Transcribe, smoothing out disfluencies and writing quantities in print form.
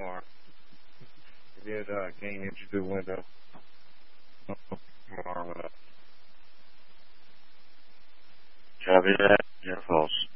Or it can't enter the window. Copy that. Yeah, false.